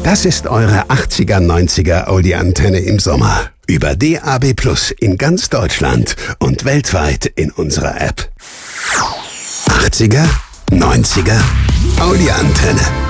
Das ist eure 80er-90er Audi-Antenne im Sommer. Über DAB+ in ganz Deutschland und weltweit in unserer App. 80er, 90er Audi-Antenne.